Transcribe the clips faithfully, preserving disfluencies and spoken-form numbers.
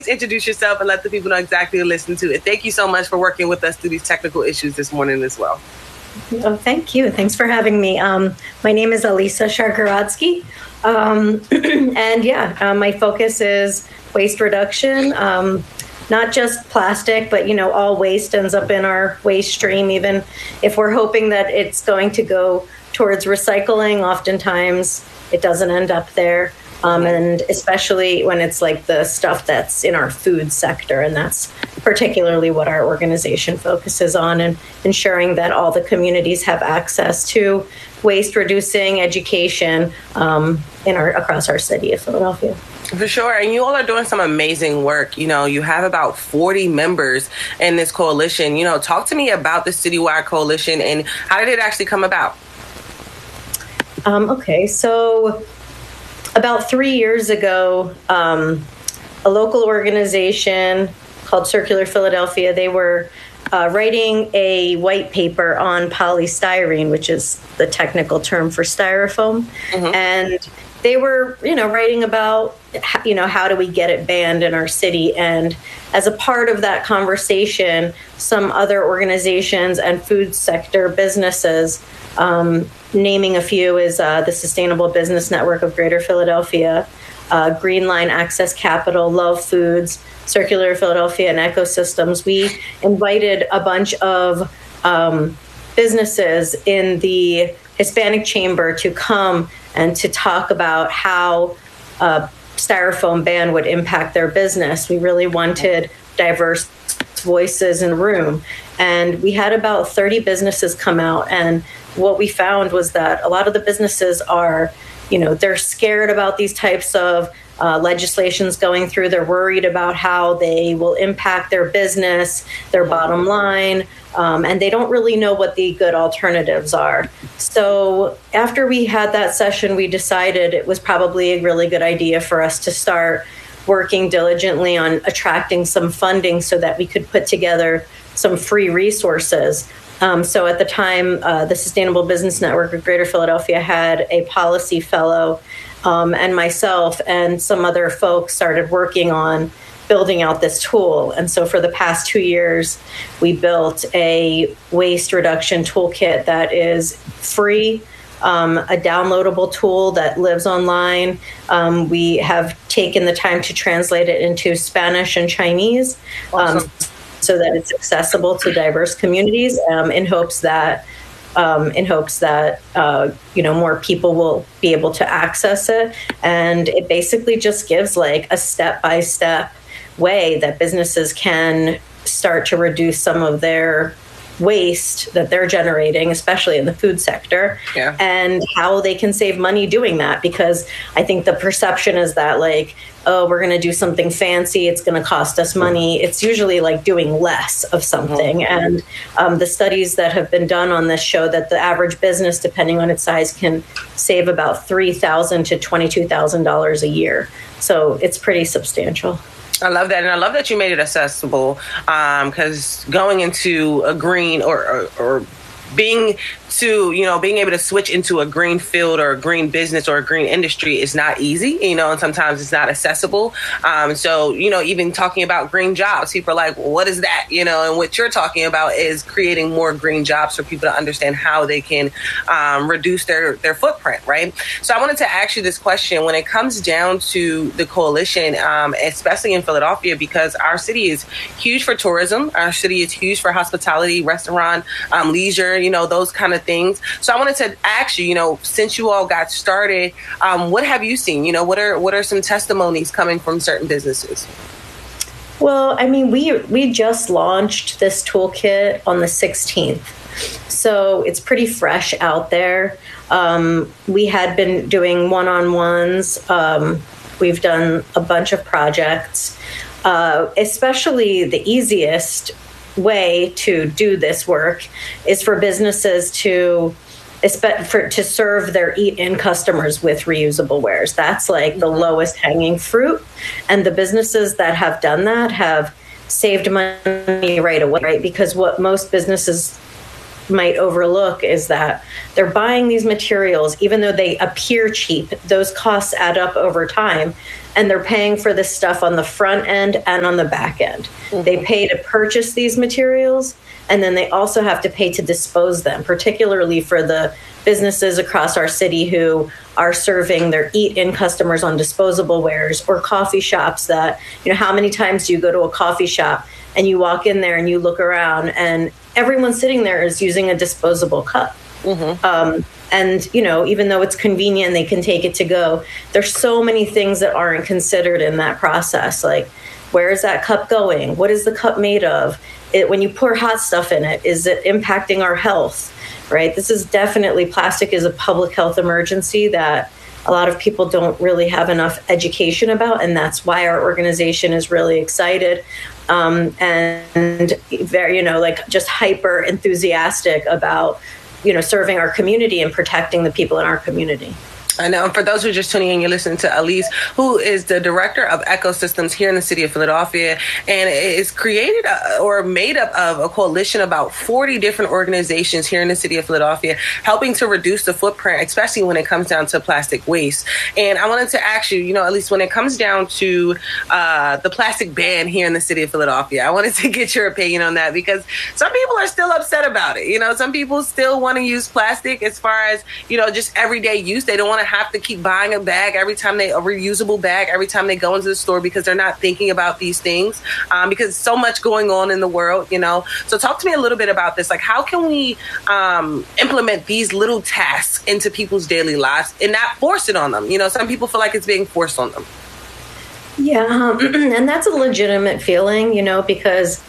introduce yourself and let the people know exactly who listen to it. Thank you so much for working with us through these technical issues this morning as well. Oh, thank you. Thanks for having me. Um, my name is Alisa Shargaradsky. Um, and yeah, uh, my focus is waste reduction. Um, not just plastic, but, you know, all waste ends up in our waste stream, even if we're hoping that it's going to go towards recycling. Oftentimes it doesn't end up there. Um, and especially when it's like the stuff that's in our food sector. And that's particularly what our organization focuses on, and ensuring that all the communities have access to waste reducing education um, in our across our city of Philadelphia. For sure. And you all are doing some amazing work. You know, you have about forty members in this coalition. You know, talk to me about the citywide coalition and how did it actually come about? Um, okay, so about three years ago, um, a local organization called Circular Philadelphia, they were uh, writing a white paper on polystyrene, which is the technical term for styrofoam. Mm-hmm. And they were, you know, writing about, you know, how do we get it banned in our city? And as a part of that conversation, some other organizations and food sector businesses, um, naming a few is uh, the Sustainable Business Network of Greater Philadelphia, uh, Green Line Access Capital, Love Foods, Circular Philadelphia, and Ecosystems. We invited a bunch of um, businesses in the Hispanic Chamber to come and to talk about how a styrofoam ban would impact their business. We really wanted diverse voices in the room. And we had about thirty businesses come out, and what we found was that a lot of the businesses are, you know, they're scared about these types of uh, legislations going through. They're worried about how they will impact their business, their bottom line, um, and they don't really know what the good alternatives are. So after we had that session, we decided it was probably a really good idea for us to start working diligently on attracting some funding so that we could put together some free resources. Um, so at the time, uh, the Sustainable Business Network of Greater Philadelphia had a policy fellow, um, and myself and some other folks started working on building out this tool. And so for the past two years, we built a waste reduction toolkit that is free, um, a downloadable tool that lives online. Um, we have taken the time to translate it into Spanish and Chinese. Awesome. Um, so that it's accessible to diverse communities, um, in hopes that, um, in hopes that uh, you know, more people will be able to access it. And it basically just gives like a step-by-step way that businesses can start to reduce some of their waste that they're generating, especially in the food sector, yeah. and how they can save money doing that. Because I think the perception is that like, oh, we're going to do something fancy, it's going to cost us money. It's usually like doing less of something. Mm-hmm. And um, the studies that have been done on this show that the average business, depending on its size, can save about three thousand dollars to twenty-two thousand dollars a year. So it's pretty substantial. I love that. And I love that you made it accessible, because um, going into a green or, or, or being to, you know, being able to switch into a green field or a green business or a green industry is not easy, you know, and sometimes it's not accessible. Um, so, you know, even talking about green jobs, people are like, well, what is that? You know, and what you're talking about is creating more green jobs for people to understand how they can um, reduce their, their footprint, right? So I wanted to ask you this question when it comes down to the coalition, um, especially in Philadelphia, because our city is huge for tourism. Our city is huge for hospitality, restaurant, um, leisure, you know, those kind of things. So I wanted to ask you, you know, since you all got started, um, what have you seen? You know, what are what are some testimonies coming from certain businesses? Well, I mean, we we just launched this toolkit on the sixteenth. So it's pretty fresh out there. Um, we had been doing one-on-ones. Um, we've done a bunch of projects, uh, especially the easiest way to do this work is for businesses to for to serve their eat-in customers with reusable wares. That's like the lowest hanging fruit. And the businesses that have done that have saved money right away, right? Because what most businesses might overlook is that they're buying these materials, even though they appear cheap, those costs add up over time, and they're paying for this stuff on the front end and on the back end. Mm-hmm. They pay to purchase these materials, and then they also have to pay to dispose them, particularly for the businesses across our city who are serving their eat-in customers on disposable wares, or coffee shops that, you know, how many times do you go to a coffee shop and you walk in there and you look around and everyone sitting there is using a disposable cup. Mm-hmm. Um, and, you know, even though it's convenient, they can take it to go. There's so many things that aren't considered in that process. Like, where is that cup going? What is the cup made of? It, when you pour hot stuff in it, is it impacting our health? Right? This is definitely, plastic is a public health emergency that a lot of people don't really have enough education about. And that's why our organization is really excited. Um, and very, you know, like just hyper enthusiastic about, you know, serving our community and protecting the people in our community. I know. And for those who are just tuning in, you're listening to Elise, who is the director of ecosystems here in the city of Philadelphia, and is created uh, or made up of a coalition of about forty different organizations here in the city of Philadelphia, helping to reduce the footprint, especially when it comes down to plastic waste. And I wanted to ask you, you know, at least when it comes down to uh, the plastic ban here in the city of Philadelphia, I wanted to get your opinion on that, because some people are still upset about it. You know, some people still want to use plastic as far as, you know, just everyday use. They don't want to have to keep buying a bag every time they, a reusable bag every time they go into the store, because they're not thinking about these things, um, because so much going on in the world, you know. So talk to me a little bit about this. Like, how can we um, implement these little tasks into people's daily lives and not force it on them? You know, some people feel like it's being forced on them. Yeah, um, and that's a legitimate feeling, you know, because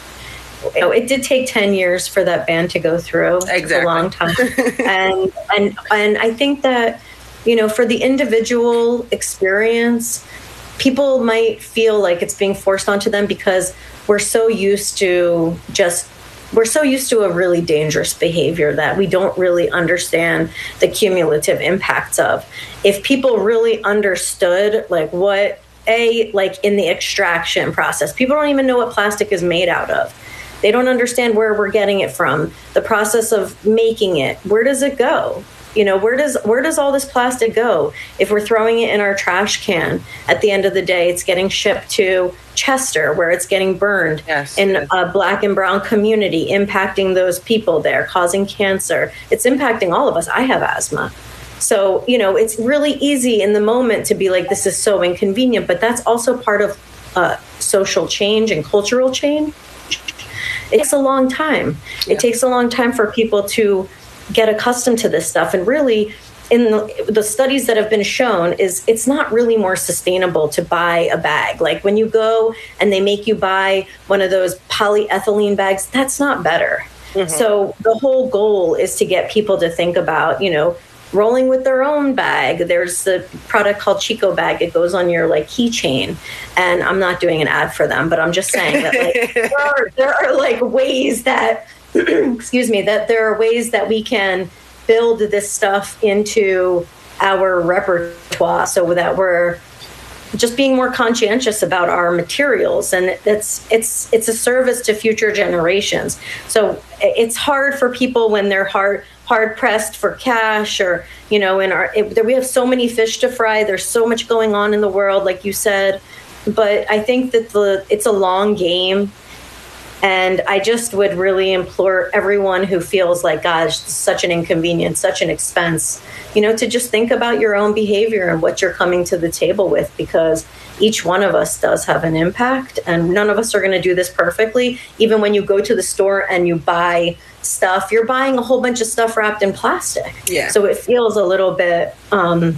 you know, it did take ten years for that ban to go through. Exactly. It's a long time. and and and I think that, you know, for the individual experience, people might feel like it's being forced onto them because we're so used to just, we're so used to a really dangerous behavior that we don't really understand the cumulative impacts of. If people really understood, like, what, A, like in the extraction process, people don't even know what plastic is made out of. They don't understand where we're getting it from, the process of making it. Where does it go? You know, where does where does all this plastic go? If we're throwing it in our trash can, at the end of the day, it's getting shipped to Chester, where it's getting burned yes, in yes. a Black and brown community, impacting those people there, causing cancer. It's impacting all of us. I have asthma. So, you know, it's really easy in the moment to be like, this is so inconvenient, but that's also part of uh, social change and cultural change. It takes a long time. Yeah. It takes a long time for people to get accustomed to this stuff. And really, in the, the studies that have been shown, is it's not really more sustainable to buy a bag. Like when you go and they make you buy one of those polyethylene bags, that's not better. Mm-hmm. So the whole goal is to get people to think about, you know, rolling with their own bag. There's the product called Chico Bag. It goes on your like keychain. And I'm not doing an ad for them, but I'm just saying that like there are, there are like ways that excuse me, that there are ways that we can build this stuff into our repertoire so that we're just being more conscientious about our materials. And it's it's it's a service to future generations. So it's hard for people when they're hard hard pressed for cash, or, you know, in our it, we have so many fish to fry. There's so much going on in the world, like you said. But I think that the it's a long game. And I just would really implore everyone who feels like, gosh, such an inconvenience, such an expense, you know, to just think about your own behavior and what you're coming to the table with, because each one of us does have an impact, and none of us are going to do this perfectly. Even when you go to the store and you buy stuff, you're buying a whole bunch of stuff wrapped in plastic. Yeah. So it feels a little bit um,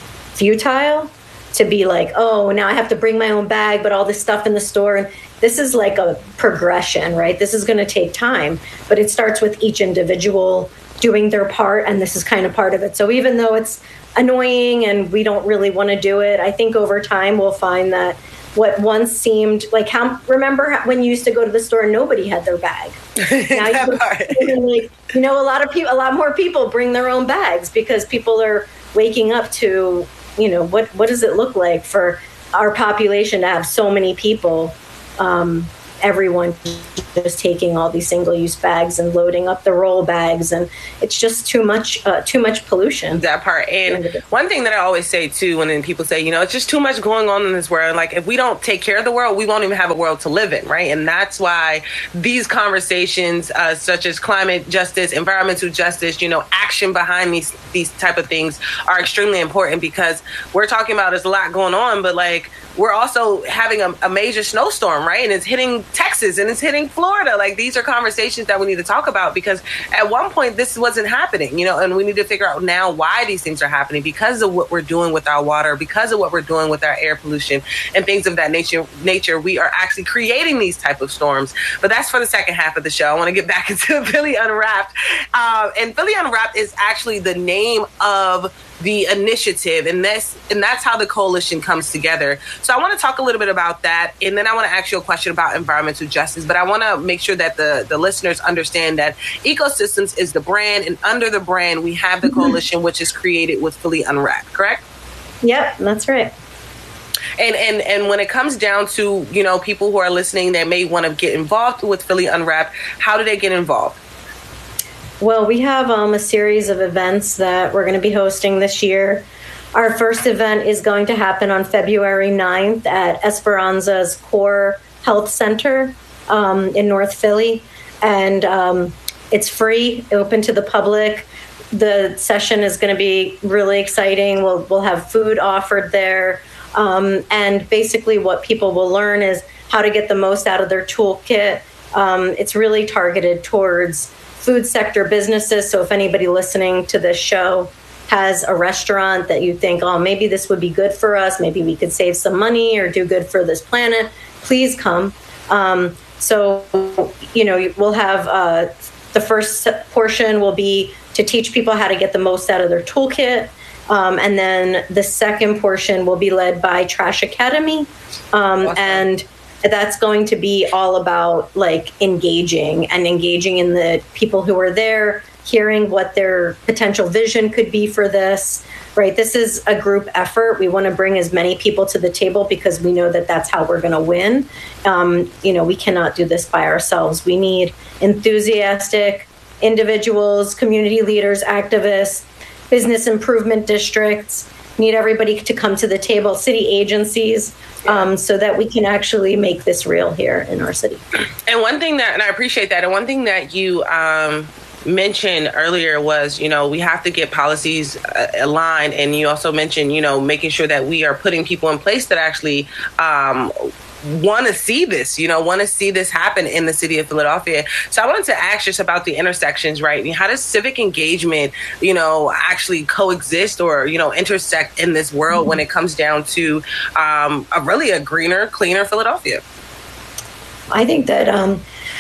futile to be like, oh, now I have to bring my own bag, but all this stuff in the store. And this is like a progression, right? This is going to take time, but it starts with each individual doing their part, and this is kind of part of it. So even though it's annoying and we don't really want to do it, I think over time we'll find that what once seemed like, how remember when you used to go to the store and nobody had their bag? Now you, like, you know, a lot of people, a lot more people bring their own bags because people are waking up to, you know, what what does it look like for our population to have so many people um, everyone just taking all these single-use bags and loading up the roll bags, and it's just too much, uh, too much pollution. That part. And one thing that I always say too, when people say, you know, it's just too much going on in this world. Like, if we don't take care of the world, we won't even have a world to live in, right? And that's why these conversations, uh, such as climate justice, environmental justice, you know, action behind these these type of things are extremely important, because we're talking about there's a lot going on, but like, we're also having a, a major snowstorm, right? And it's hitting Texas and it's hitting Florida. Like, these are conversations that we need to talk about, because at one point this wasn't happening, you know, and we need to figure out now why these things are happening, because of what we're doing with our water, because of what we're doing with our air pollution and things of that nature. Nature, we are actually creating these type of storms. But that's for the second half of the show. I want to get back into Philly Unwrapped. Um, and Philly Unwrapped is actually the name of the initiative, and that's and that's how the coalition comes together. So I want to talk a little bit about that, and then I want to ask you a question about environmental justice. But I want to make sure that the the listeners understand that Ecosystems is the brand, and under the brand we have the coalition, which is created with Philly Unwrapped. Correct? Yep, that's right. And and and when it comes down to, you know, people who are listening that may want to get involved with Philly Unwrapped, how do they get involved? Well, we have um, a series of events that we're going to be hosting this year. Our first event is going to happen on February ninth at Esperanza's Core Health Center um, in North Philly. And um, it's free, open to the public. The session is going to be really exciting. We'll, we'll have food offered there. Um, and basically what people will learn is how to get the most out of their toolkit. Um, it's really targeted towards food sector businesses. So if anybody listening to this show has a restaurant that you think, oh, maybe this would be good for us, maybe we could save some money or do good for this planet, please come. Um, so, you know, we'll have uh, the first portion will be to teach people how to get the most out of their toolkit. Um, and then the second portion will be led by Trash Academy. Um, awesome. And that's going to be all about like engaging and engaging in the people who are there, hearing what their potential vision could be for this, right? This is a group effort. We want to bring as many people to the table because we know that that's how we're going to win. Um, you know, we cannot do this by ourselves. We need enthusiastic individuals, community leaders, activists, business improvement districts, need everybody to come to the table, city agencies, um, so that we can actually make this real here in our city. And one thing that, and I appreciate that, and one thing that you um, mentioned earlier was, you know, we have to get policies uh, aligned. And you also mentioned, you know, making sure that we are putting people in place that actually um, want to see this, you know, want to see this happen in the city of Philadelphia. So I wanted to ask just about the intersections, right? How does civic engagement, you know, actually coexist or, you know, intersect in this world mm-hmm. when it comes down to um, a really a greener, cleaner Philadelphia? I think that, um,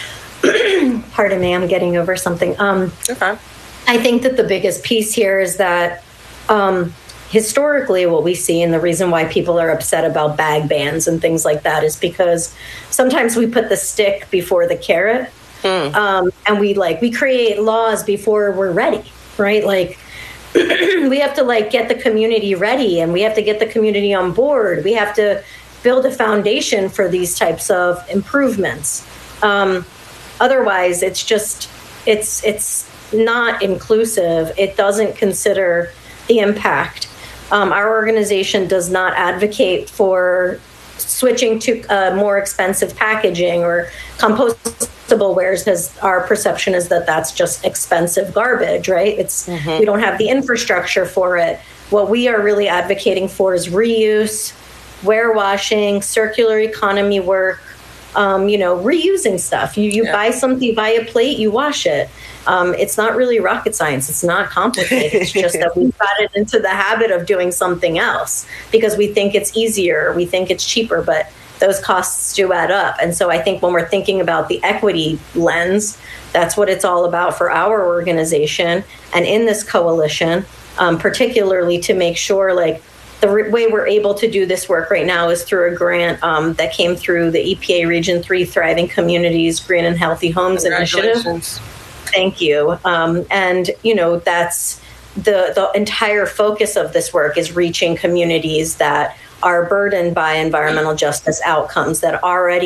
pardon me, I'm getting over something. Um, okay. I think that the biggest piece here is that um, historically, what we see and the reason why people are upset about bag bans and things like that is because sometimes we put the stick before the carrot. Mm. Um, and we like we create laws before we're ready, right? Like we have to like get the community ready and we have to get the community on board. We have to build a foundation for these types of improvements. Um, otherwise, it's just it's it's not inclusive. It doesn't consider the impact. Um, our organization does not advocate for switching to uh, more expensive packaging or compostable wares because our perception is that that's just expensive garbage, right? It's mm-hmm. we don't have the infrastructure for it. What we are really advocating for is reuse, warewashing, circular economy work, um, you know, reusing stuff. You you yeah. buy something, you buy a plate, you wash it. Um, it's not really rocket science. It's not complicated. It's just that we've gotten into the habit of doing something else because we think it's easier, we think it's cheaper, but those costs do add up. And so I think when we're thinking about the equity lens, that's what it's all about for our organization and in this coalition, um, particularly to make sure like the re- way we're able to do this work right now is through a grant um, that came through the E P A Region three Thriving Communities Green and Healthy Homes Initiative. Thank you. Um, and, you know, that's the, the entire focus of this work is reaching communities that are burdened by environmental justice outcomes, that already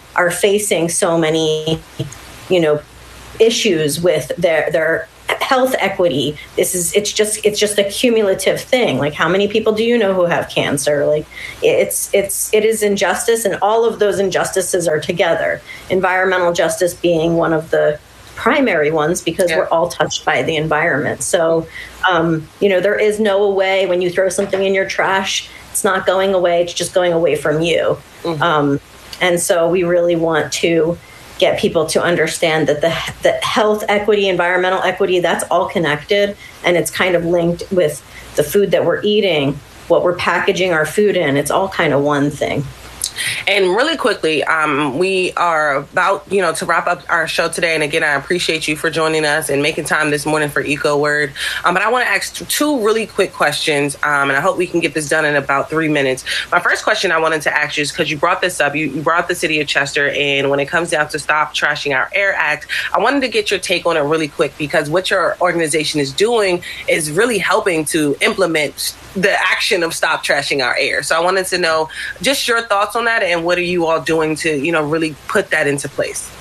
are facing so many, you know, issues with their their health equity. This is it's just it's just a cumulative thing. Like, how many people do you know who have cancer? Like, it's it's it is injustice, and all of those injustices are together. Environmental justice being one of the primary ones, because yeah. we're all touched by the environment. So, um, you know, there is no way when you throw something in your trash, it's not going away. It's just going away from you. Mm-hmm. Um, and so we really want to get people to understand that the, the health equity, environmental equity, that's all connected, and it's kind of linked with the food that we're eating, what we're packaging our food in. It's all kind of one thing. And really quickly, um, we are about, you know, to wrap up our show today. And again, I appreciate you for joining us and making time this morning for EcoWord. Um, but I want to ask two really quick questions, um, and I hope we can get this done in about three minutes. My first question I wanted to ask you is, because you brought this up, you, you brought the city of Chester, and when it comes down to Stop Trashing Our Air Act, I wanted to get your take on it really quick, because what your organization is doing is really helping to implement the action of Stop Trashing Our Air. So I wanted to know just your thoughts on that, and what are you all doing to, you know, really put that into place?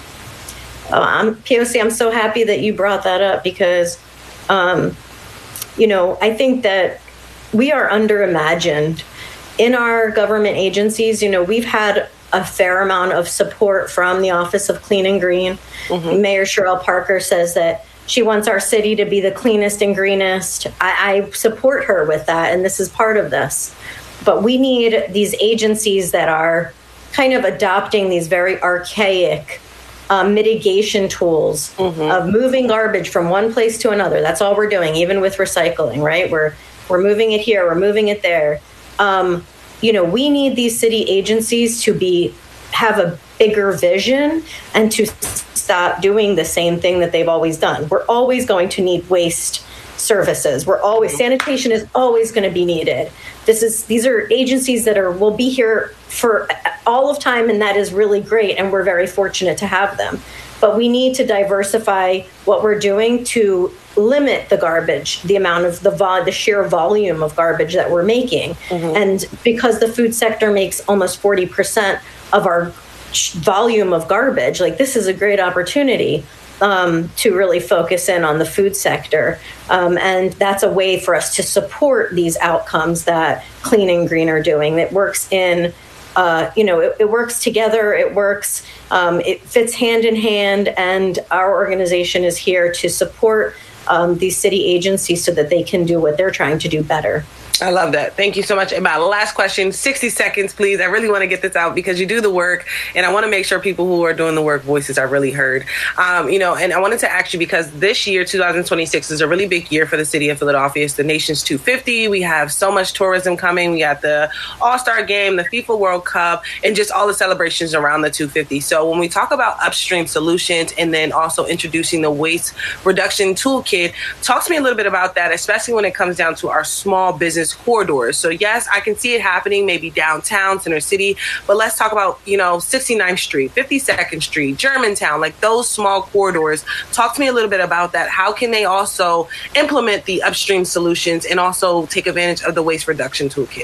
Oh, I'm P O C. I'm so happy that you brought that up, because, um, you know, I think that we are underimagined in our government agencies. You know, we've had a fair amount of support from the Office of Clean and Green. Mm-hmm. Mayor Sherelle Parker says that she wants our city to be the cleanest and greenest. I, I support her with that, and this is part of this. But we need these agencies that are kind of adopting these very archaic uh, mitigation tools mm-hmm. of moving garbage from one place to another. That's all we're doing, even with recycling, right? We're we're moving it here, we're moving it there. Um, you know, we need these city agencies to be have a bigger vision and to stop doing the same thing that they've always done. We're always going to need waste services. We're always sanitation is always going to be needed. This is these are agencies that are will be here for all of time, and that is really great, and we're very fortunate to have them. But we need to diversify what we're doing to limit the garbage, the amount of the vol- the sheer volume of garbage that we're making. Mm-hmm. And because the food sector makes almost forty percent of our volume of garbage, like, this is a great opportunity um, to really focus in on the food sector. Um, and that's a way for us to support these outcomes that Clean and Green are doing. That works in, uh, you know, it, it works together. It works, um, it fits hand in hand. And our organization is here to support um, these city agencies so that they can do what they're trying to do better. I love that. Thank you so much. And my last question, sixty seconds, please. I really want to get this out because you do the work, and I want to make sure people who are doing the work voices are really heard. Um, you know, and I wanted to ask you, because this year, two thousand twenty-six, is a really big year for the city of Philadelphia. It's the nation's two fifty. We have so much tourism coming. We got the All-Star Game, the FIFA World Cup, and just all the celebrations around the two fifty. So when we talk about upstream solutions and then also introducing the waste reduction toolkit, talk to me a little bit about that, especially when it comes down to our small business corridors. So yes, I can see it happening maybe downtown, Center City, but let's talk about, you know, sixty-ninth Street, fifty-second Street, Germantown, like those small corridors. Talk to me a little bit about that. How can they also implement the upstream solutions and also take advantage of the waste reduction toolkit?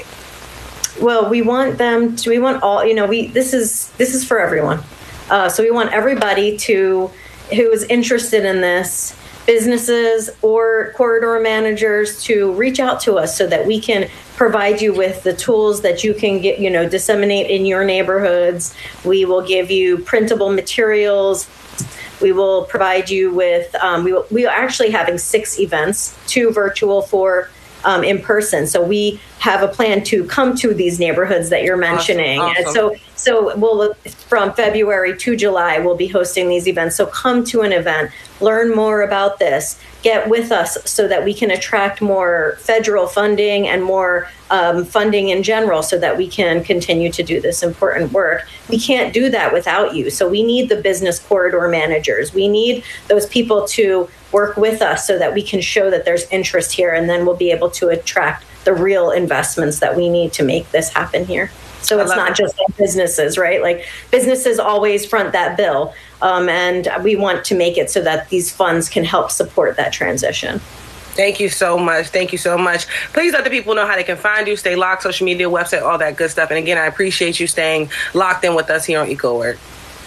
Well, we want them to, we want all, you know, we, this is, this is for everyone. Uh, so we want everybody to, who is interested in this, businesses or corridor managers, to reach out to us so that we can provide you with the tools that you can get, you know, disseminate in your neighborhoods. We will give you printable materials. We will provide you with, um, we, will, we are actually having six events, two virtual, four um, in person. So we have a plan to come to these neighborhoods that you're mentioning. Awesome. Awesome. And so, so we'll, from February to July, we'll be hosting these events. So come to an event, learn more about this, get with us so that we can attract more federal funding and more um, funding in general so that we can continue to do this important work. We can't do that without you. So we need the business corridor managers. We need those people to work with us so that we can show that there's interest here, and then we'll be able to attract the real investments that we need to make this happen here. So it's not just like businesses, right? Like, businesses always front that bill. Um, and we want to make it so that these funds can help support that transition. Thank you so much. Thank you so much. Please let the people know how they can find you, stay locked, social media, website, all that good stuff. And again, I appreciate you staying locked in with us here on EcoWord.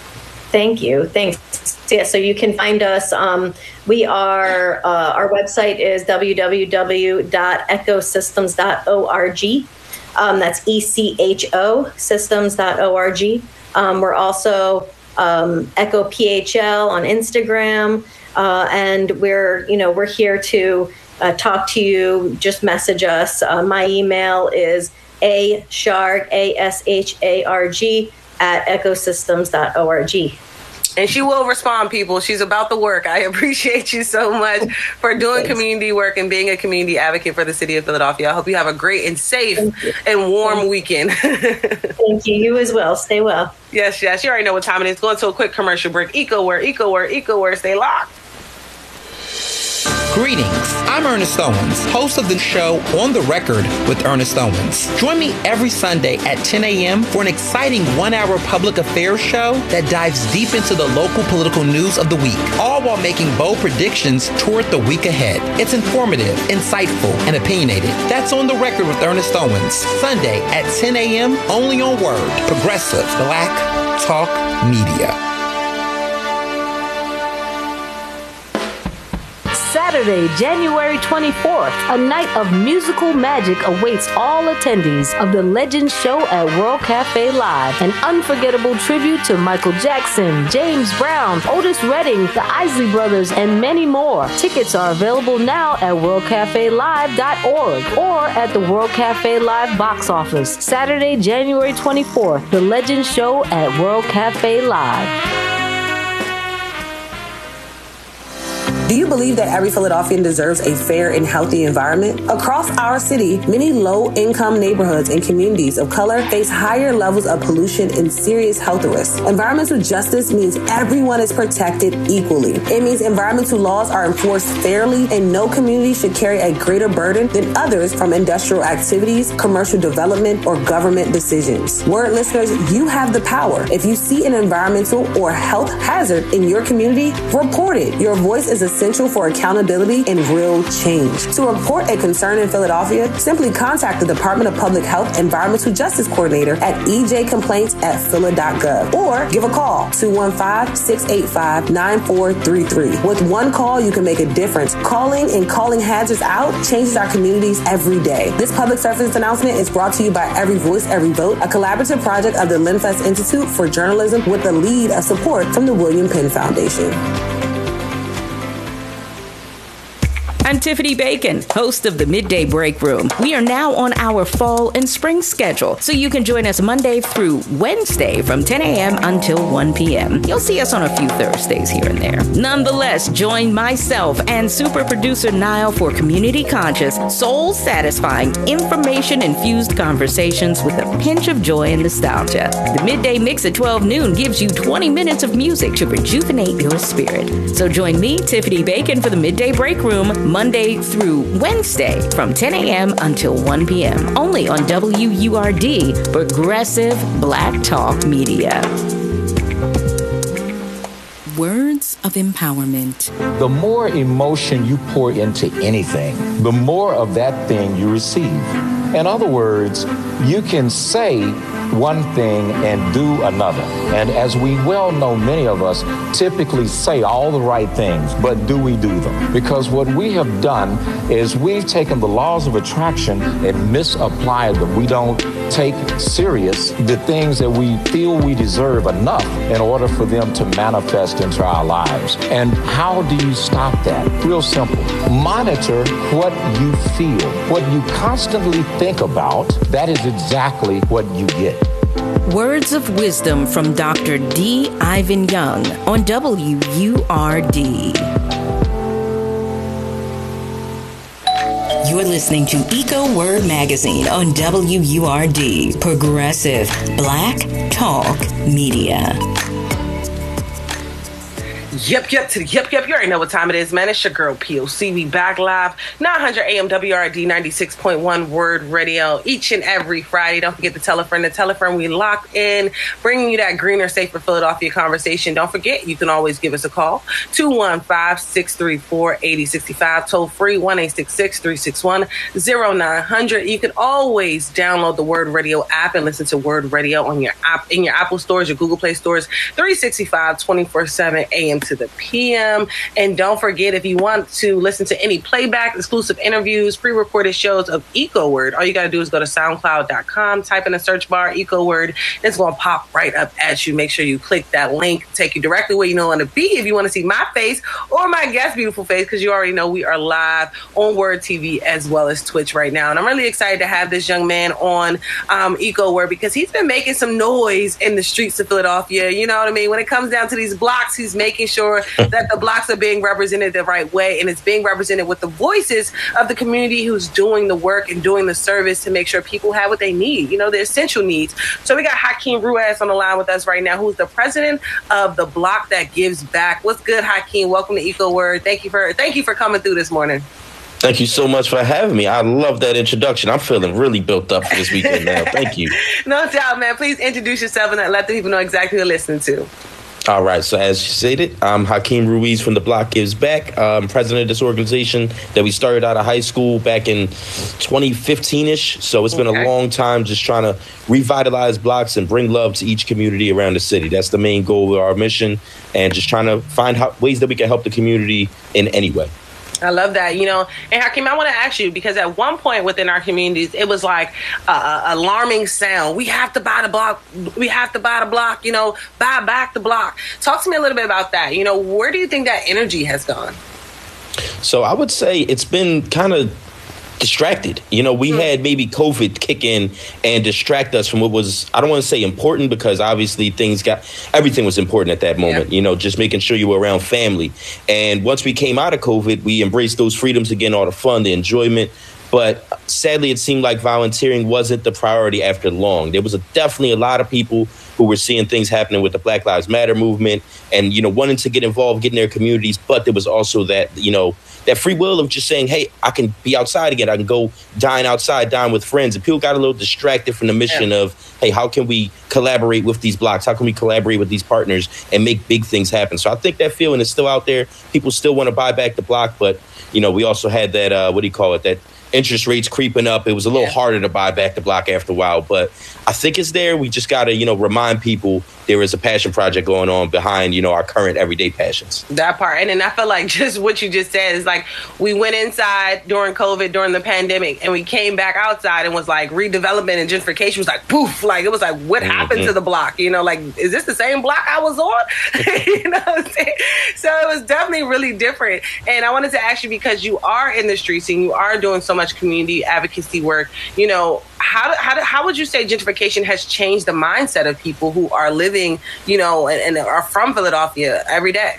Thank you. Thanks. Yeah, so you can find us. Um, we are, uh, our website is w w w dot echosystems dot org. Um, that's E C H O, systems dot org. Um, we're also um, Echo P H L on Instagram. Uh, and we're, you know, we're here to uh, talk to you. Just message us. Uh, my email is a sharg, A S H A R G, at echosystems dot org. And she will respond, people. She's about the work. I appreciate you so much for doing Thanks. community work and being a community advocate for the city of Philadelphia. I hope you have a great and safe and warm Thank weekend. Thank you. You as well. Stay well. Yes, yes. You already know what time it is. Going to a quick commercial break. EcoWare, EcoWare, EcoWare. Stay locked. Greetings, I'm Ernest Owens, host of the show On the Record with Ernest Owens. Join me every Sunday at ten a.m. for an exciting one-hour public affairs show that dives deep into the local political news of the week, all while making bold predictions toward the week ahead. It's informative, insightful, and opinionated. That's On the Record with Ernest Owens, Sunday at ten a.m. only on Word, Progressive Black Talk Media. Saturday, January twenty-fourth, a night of musical magic awaits all attendees of the Legends Show at World Cafe Live. An unforgettable tribute to Michael Jackson, James Brown, Otis Redding, the Isley Brothers, and many more. Tickets are available now at world cafe live dot org or at the World Cafe Live box office. Saturday, January twenty-fourth, the Legends Show at World Cafe Live. Do you believe that every Philadelphian deserves a fair and healthy environment? Across our city, many low-income neighborhoods and communities of color face higher levels of pollution and serious health risks. Environmental justice means everyone is protected equally. It means environmental laws are enforced fairly, and no community should carry a greater burden than others from industrial activities, commercial development, or government decisions. Word listeners, you have the power. If you see an environmental or health hazard in your community, report it. Your voice is a essential for accountability and real change. To report a concern in Philadelphia, simply contact the Department of Public Health Environmental Justice Coordinator at e j complaints at phila dot gov or give a call two one five, six eight five, nine four three three. With one call, you can make a difference. Calling and calling hazards out changes our communities every day. This public service announcement is brought to you by Every Voice, Every Vote, a collaborative project of the Linfest Institute for Journalism with the lead of support from the William Penn Foundation. I'm Tiffany Bacon, host of the Midday Break Room. We are now on our fall and spring schedule, so you can join us Monday through Wednesday from ten a.m. until one p.m. You'll see us on a few Thursdays here and there. Nonetheless, join myself and super producer Niall for community conscious, soul-satisfying, information-infused conversations with a pinch of joy and nostalgia. The Midday Mix at twelve noon gives you twenty minutes of music to rejuvenate your spirit. So join me, Tiffany Bacon, for the Midday Break Room, Monday through Wednesday from ten a.m. until one p.m. only on W U R D, Progressive Black Talk Media. Words of empowerment. The more emotion you pour into anything, the more of that thing you receive. In other words, you can say one thing and do another. And as we well know, many of us typically say all the right things, but do we do them? Because what we have done is we've taken the laws of attraction and misapplied them. We don't take serious the things that we feel we deserve enough in order for them to manifest into our lives. And how do you stop that? Real simple. Monitor what you feel. What you constantly think about, that is exactly what you get. Words of wisdom from Doctor D. Ivan Young on W U R D. You're listening to Eco Word Magazine on W U R D, Progressive Black Talk Media. Yep, yep, to the yep, yep. You already know what time it is, man. It's your girl P O C. We back live, nine hundred A M W R D ninety-six point one Word Radio each and every Friday. Don't forget to tell a friend to tell a friend. We locked in, bringing you that greener, safer Philadelphia conversation. Don't forget, you can always give us a call, two one five, six three four, eight zero six five, toll free, one eight six six, three six one, zero nine zero zero. You can always download the Word Radio app and listen to Word Radio on your app, in your Apple stores, your Google Play stores, three sixty-five, twenty-four seven A M to the P M. And don't forget, if you want to listen to any playback, exclusive interviews, pre-recorded shows of EcoWord, all you got to do is go to soundcloud dot com, type in the search bar EcoWord, it's going to pop right up at you. Make sure you click that link, take you directly where you know want to be if you want to see my face or my guest beautiful face, because you already know we are live on Word T V as well as Twitch right now. And I'm really excited to have this young man on um, EcoWord, because he's been making some noise in the streets of Philadelphia. You know what I mean? When it comes down to these blocks, he's making sure that the blocks are being represented the right way, and it's being represented with the voices of the community who's doing the work and doing the service to make sure people have what they need, you know, the essential needs. So we got Hakeem Ruiz on the line with us right now, who's the president of the Block That Gives Back. What's good, Hakeem? Welcome to EcoWord. Thank you for thank you for coming through this morning. Thank you so much for having me. I love that introduction. I'm feeling really built up for this weekend now. Thank you. No doubt, man. Please introduce yourself and let the people know exactly who you're listening to. All right. So as you stated, I'm Hakeem Ruiz from The Block Gives Back. I'm president of this organization that we started out of high school back in twenty fifteen-ish. So it's been okay. a long time just trying to revitalize blocks and bring love to each community around the city. That's the main goal of our mission, and just trying to find how, ways that we can help the community in any way. I love that, you know. And Hakeem, I want to ask you, because at one point within our communities, it was like a, a alarming sound. We have to buy the block. We have to buy the block, you know, buy back the block. Talk to me a little bit about that. You know, where do you think that energy has gone? So I would say it's been kind of distracted. You know, we mm-hmm. had maybe COVID kick in and distract us from what was, I don't want to say important, because obviously things got, everything was important at that moment, yeah. you know, just making sure you were around family. And once we came out of COVID, we embraced those freedoms again, all the fun, the enjoyment. But sadly, it seemed like volunteering wasn't the priority after long. There was a, definitely a lot of people who were seeing things happening with the Black Lives Matter movement and, you know, wanting to get involved, get in their communities. But there was also that, you know, that free will of just saying, hey, I can be outside again. I can go dine outside, dine with friends. And people got a little distracted from the mission yeah. of, hey, how can we collaborate with these blocks? How can we collaborate with these partners and make big things happen? So I think that feeling is still out there. People still want to buy back the block. But, you know, we also had that, uh, what do you call it, that interest rates creeping up. It was a little yeah. harder to buy back the block after a while. But I think it's there. We just got to, you know, remind people there is a passion project going on behind, you know, our current everyday passions. That part. And then I feel like just what you just said is like we went inside during COVID, during the pandemic, and we came back outside and was like redevelopment and gentrification was like poof. Like it was like, what mm-hmm. happened to the block? You know, like, is this the same block I was on? You know what I'm saying? So it was definitely really different. And I wanted to ask you, because you are in the streets and you are doing so much community advocacy work, you know, how how how would you say gentrification has changed the mindset of people who are living, you know, and, and are from Philadelphia every day?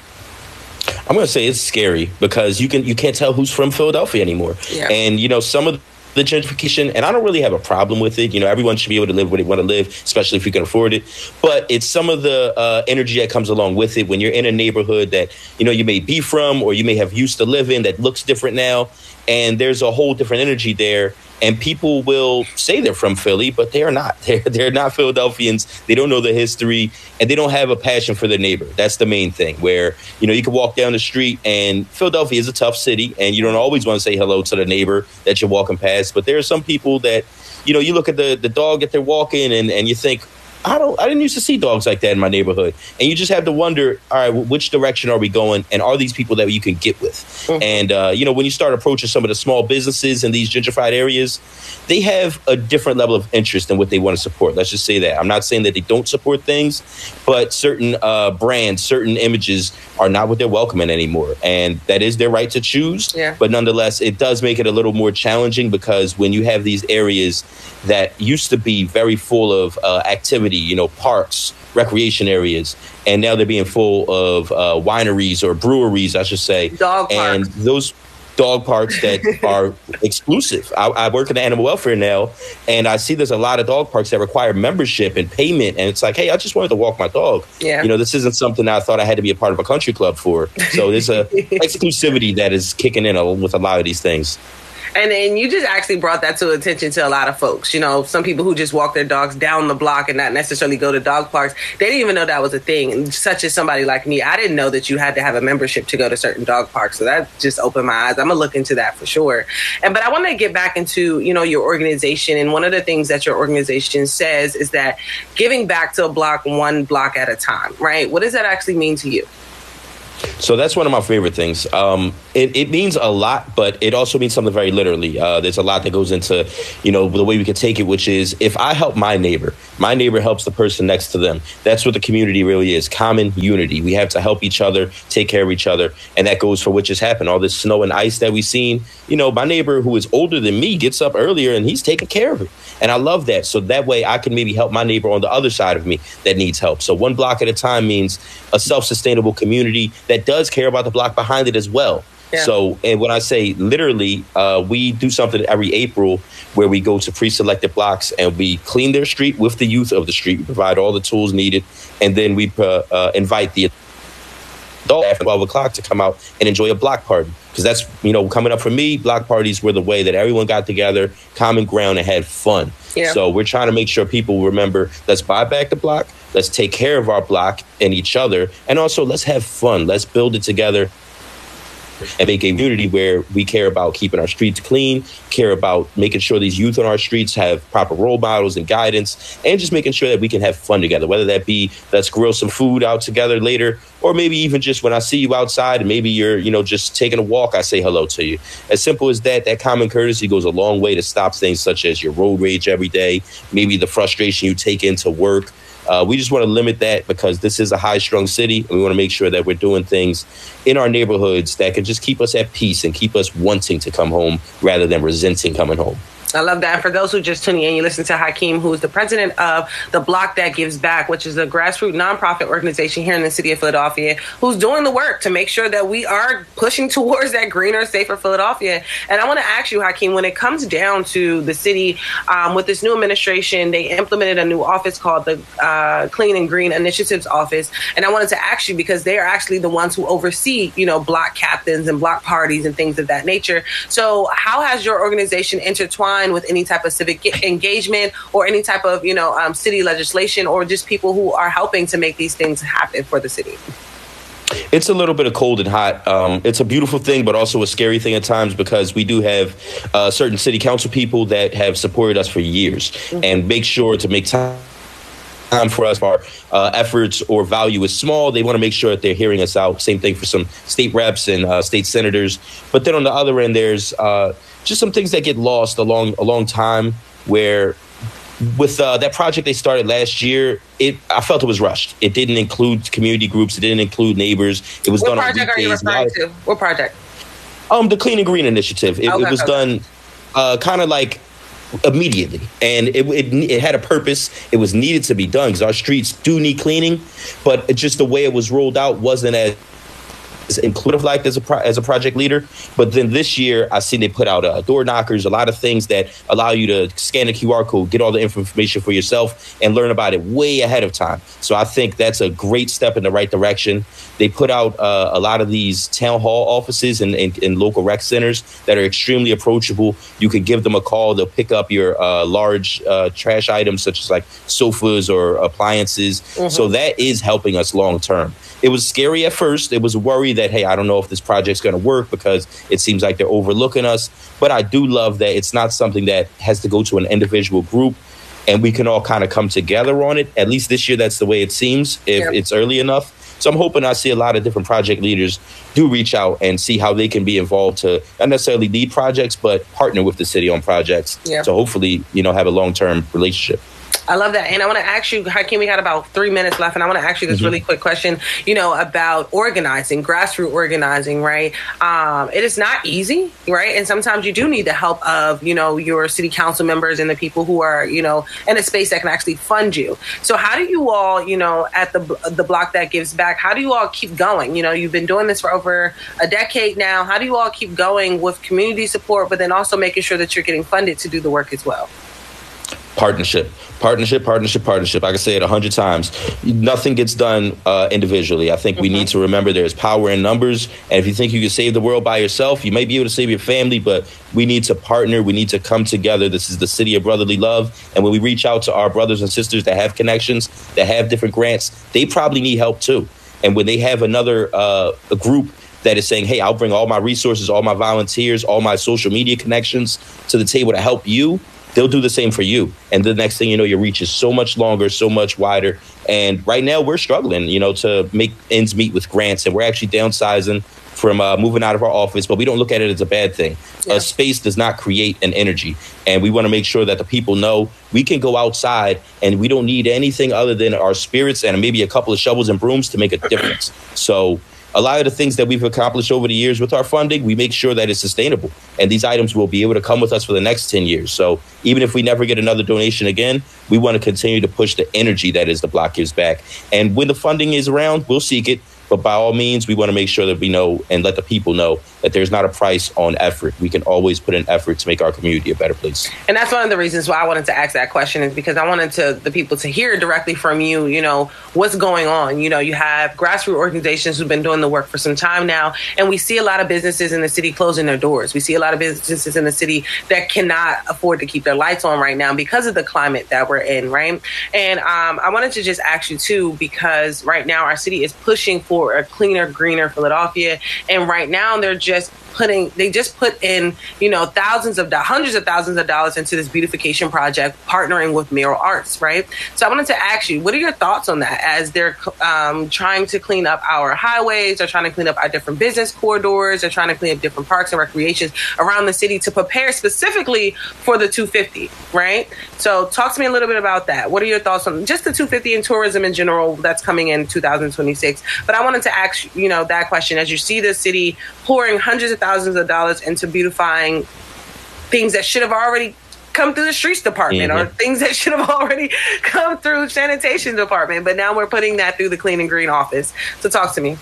I'm going to say it's scary, because you can you can't tell who's from Philadelphia anymore. Yeah. And, you know, some of the gentrification, and I don't really have a problem with it. You know, everyone should be able to live where they want to live, especially if you can afford it. But it's some of the uh, energy that comes along with it when you're in a neighborhood that, you know, you may be from or you may have used to live in that looks different now. And there's a whole different energy there. And people will say they're from Philly, but they are not. They're, they're not Philadelphians. They don't know the history, and they don't have a passion for their neighbor. That's the main thing, where, you know, you can walk down the street, and Philadelphia is a tough city, and you don't always want to say hello to the neighbor that you're walking past. But there are some people that, you know, you look at the, the dog that they're walking, and, and you think, I don't. I didn't used to see dogs like that in my neighborhood. And you just have to wonder, all right, well, which direction are we going? And are these people that you can get with? Mm-hmm. And, uh, you know, when you start approaching some of the small businesses in these gentrified areas, they have a different level of interest in what they want to support. Let's just say that. I'm not saying that they don't support things, but certain uh, brands, certain images are not what they're welcoming anymore. And that is their right to choose. Yeah. But nonetheless, it does make it a little more challenging, because when you have these areas that used to be very full of uh, activity, you know, parks, recreation areas, and now they're being full of uh, wineries or breweries, I should say. Dog and parks. those, dog parks that are exclusive. I, I work in animal welfare now, and I see there's a lot of dog parks that require membership and payment. And it's like, hey, I just wanted to walk my dog. Yeah. You know, this isn't something I thought I had to be a part of a country club for. So there's a exclusivity that is kicking in with a lot of these things. And and you just actually brought that to attention to a lot of folks. You know, some people who just walk their dogs down the block and not necessarily go to dog parks, they didn't even know that was a thing. And such as somebody like me, I didn't know that you had to have a membership to go to certain dog parks. So that just opened my eyes. I'm going to look into that for sure. And but I want to get back into, you know, your organization. And one of the things that your organization says is that giving back to a block one block at a time, right? What does that actually mean to you? So that's one of my favorite things. Um, it, it means a lot, but it also means something very literally. Uh, there's a lot that goes into, you know, the way we can take it, which is if I help my neighbor, my neighbor helps the person next to them. That's what the community really is. Common unity. We have to help each other, take care of each other. And that goes for what just happened. All this snow and ice that we've seen. You know, my neighbor who is older than me gets up earlier and he's taking care of it. And I love that. So that way I can maybe help my neighbor on the other side of me that needs help. So one block at a time means a self-sustainable community that does care about the block behind it as well. Yeah. So, and when I say literally, uh, we do something every April where we go to pre-selected blocks and we clean their street with the youth of the street. We provide all the tools needed. And then we uh, uh, invite the adult after twelve o'clock to come out and enjoy a block party. Because that's, you know, coming up for me, block parties were the way that everyone got together, common ground, and had fun. Yeah. So we're trying to make sure people remember, let's buy back the block, let's take care of our block and each other, and also let's have fun. Let's build it together and make a community where we care about keeping our streets clean, care about making sure these youth on our streets have proper role models and guidance, and just making sure that we can have fun together, whether that be let's grill some food out together later, or maybe even just when I see you outside and maybe you're, you know, just taking a walk, I say hello to you. As simple as that, that common courtesy goes a long way to stop things such as your road rage every day, maybe the frustration you take into work. Uh, we just want to limit that because this is a high-strung city, and we want to make sure that we're doing things in our neighborhoods that can just keep us at peace and keep us wanting to come home rather than resenting coming home. I love that. And for those who just tuning in, you listen to Hakeem, who is the president of the Block That Gives Back, which is a grassroots nonprofit organization here in the city of Philadelphia, who's doing the work to make sure that we are pushing towards that greener, safer Philadelphia. And I want to ask you, Hakeem, when it comes down to the city, um, with this new administration, they implemented a new office called the uh, Clean and Green Initiatives Office. And I wanted to ask you because they are actually the ones who oversee, you know, block captains and block parties and things of that nature. So how has your organization intertwined with any type of civic engagement or any type of, you know, um, city legislation or just people who are helping to make these things happen for the city? It's a little bit of cold and hot. Um, it's a beautiful thing, but also a scary thing at times because we do have uh, certain city council people that have supported us for years mm-hmm. and make sure to make time time for us. Our uh, efforts or value is small. They want to make sure that they're hearing us out. Same thing for some state reps and uh, state senators. But then on the other end, there's uh, just some things that get lost along a long time where with uh, that project they started last year, it I felt it was rushed. It didn't include community groups. It didn't include neighbors. It was what done on weekdays. What project are you referring to? What project? Um, the Clean and Green Initiative. It, okay, it was okay. done uh, kind of like immediately, and it, it it had a purpose. It was needed to be done because our streets do need cleaning, but it just the way it was rolled out wasn't as inclusive like as a pro, as a project leader. But then this year I seen they put out uh, door knockers, a lot of things that allow you to scan a Q R code, get all the information for yourself and learn about it way ahead of time. So I think that's a great step in the right direction. They put out uh, a lot of these town hall offices and, and, and local rec centers that are extremely approachable. You could give them a call. They'll pick up your uh, large uh, trash items such as like sofas or appliances. Mm-hmm. So that is helping us long term. It was scary at first. It was a worry that, hey, I don't know if this project's going to work because it seems like they're overlooking us. But I do love that it's not something that has to go to an individual group and we can all kind of come together on it. At least this year, that's the way it seems if yep. it's early enough. So I'm hoping I see a lot of different project leaders do reach out and see how they can be involved to not necessarily lead projects, but partner with the city on projects. Yep. So hopefully, you know, have a long-term relationship. I love that. And I want to ask you, Hakeem, we got about three minutes left, and I want to ask you this mm-hmm. really quick question, you know, about organizing, grassroots organizing, right? Um, it is not easy, right? And sometimes you do need the help of, you know, your city council members and the people who are, you know, in a space that can actually fund you. So how do you all, you know, at the the Block That Gives Back, how do you all keep going? You know, you've been doing this for over a decade now. How do you all keep going with community support, but then also making sure that you're getting funded to do the work as well? Partnership, partnership, partnership, partnership. I can say it a hundred times. Nothing gets done uh, individually. I think mm-hmm. we need to remember there's power in numbers. And if you think you can save the world by yourself, you may be able to save your family, but we need to partner. We need to come together. This is the city of brotherly love. And when we reach out to our brothers and sisters that have connections, that have different grants, they probably need help too. And when they have another uh, a group that is saying, hey, I'll bring all my resources, all my volunteers, all my social media connections to the table to help you, they'll do the same for you. And the next thing you know, your reach is so much longer, so much wider. And right now we're struggling, you know, to make ends meet with grants. And we're actually downsizing from uh, moving out of our office. But we don't look at it as a bad thing. Yeah. A space does not create an energy. And we want to make sure that the people know we can go outside and we don't need anything other than our spirits and maybe a couple of shovels and brooms to make a difference. So a lot of the things that we've accomplished over the years with our funding, we make sure that it's sustainable. And these items will be able to come with us for the next ten years. So even if we never get another donation again, we want to continue to push the energy that is the Block Gives Back. And when the funding is around, we'll seek it. But by all means, we want to make sure that we know and let the people know that there's not a price on effort. We can always put in effort to make our community a better place. And that's one of the reasons why I wanted to ask that question, is because I wanted to the people to hear directly from you, you know, what's going on. You know, you have grassroots organizations who've been doing the work for some time now, and we see a lot of businesses in the city closing their doors. We see a lot of businesses in the city that cannot afford to keep their lights on right now because of the climate that we're in, right? And um, I wanted to just ask you, too, because right now our city is pushing for a cleaner, greener Philadelphia. And right now they're just putting, they just put in, you know, thousands of, hundreds of thousands of dollars into this beautification project, partnering with Mural Arts, right? So I wanted to ask you, what are your thoughts on that as they're um, trying to clean up our highways, they're trying to clean up our different business corridors, they're trying to clean up different parks and recreations around the city to prepare specifically for the two fifty, right? So talk to me a little bit about that. What are your thoughts on just the two fifty and tourism in general that's coming in two thousand twenty-six? But I wanted to ask, you know, that question as you see the city pouring hundreds of thousands of dollars into beautifying things that should have already come through the streets department mm-hmm. or things that should have already come through sanitation department. But now we're putting that through the Clean and Green office. So talk to me.